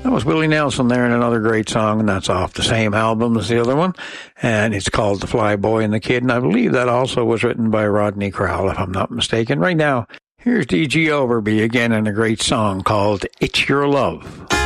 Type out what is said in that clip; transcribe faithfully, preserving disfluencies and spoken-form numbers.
That was Willie Nelson there in another great song, and that's off the same album as the other one, and it's called The Fly Boy and the Kid, and I believe that also was written by Rodney Crowell, if I'm not mistaken. Right now, here's D G Overby again in a great song called It's Your Love.